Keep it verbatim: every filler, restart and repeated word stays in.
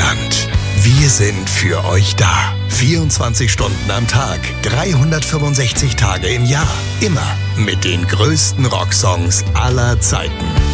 Deutschland. Wir sind für euch da. vierundzwanzig Stunden am Tag, dreihundertfünfundsechzig Tage im Jahr. Immer mit den größten Rocksongs aller Zeiten.